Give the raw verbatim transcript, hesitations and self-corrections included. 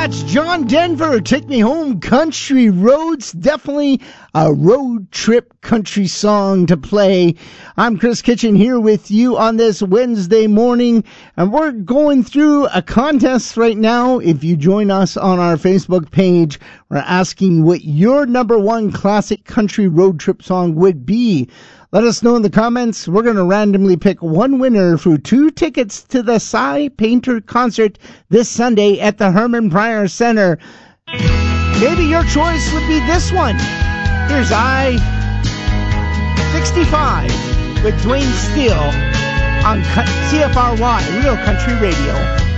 That's John Denver, Take Me Home, Country Roads. Definitely a road trip country song to play. I'm Chris Kitchen here with you on this Wednesday morning, and we're going through a contest right now. If you join us on our Facebook page, we're asking what your number one classic country road trip song would be. Let us know in the comments. We're going to randomly pick one winner for two tickets to the Cy Painter concert this Sunday at the Herman Pryor Center. Maybe your choice would be this one. Here's I sixty-five with Dwayne Steele on C F R Y, Real Country Radio.